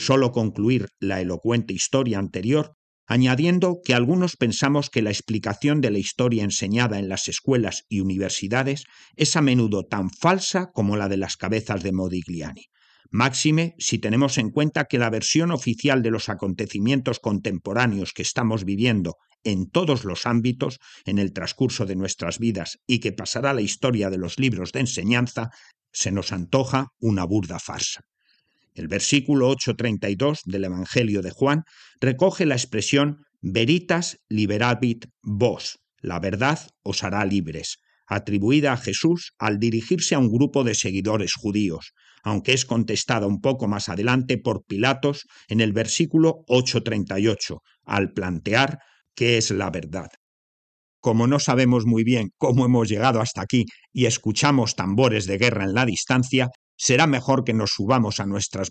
solo concluir la elocuente historia anterior, añadiendo que algunos pensamos que la explicación de la historia enseñada en las escuelas y universidades es a menudo tan falsa como la de las cabezas de Modigliani. Máxime si tenemos en cuenta que la versión oficial de los acontecimientos contemporáneos que estamos viviendo en todos los ámbitos en el transcurso de nuestras vidas y que pasará a la historia de los libros de enseñanza, se nos antoja una burda farsa. El versículo 8:32 del Evangelio de Juan recoge la expresión veritas liberavit vos, la verdad os hará libres, atribuida a Jesús al dirigirse a un grupo de seguidores judíos, aunque es contestada un poco más adelante por Pilatos en el versículo 8:38, al plantear qué es la verdad. Como no sabemos muy bien cómo hemos llegado hasta aquí y escuchamos tambores de guerra en la distancia, será mejor que nos subamos a nuestras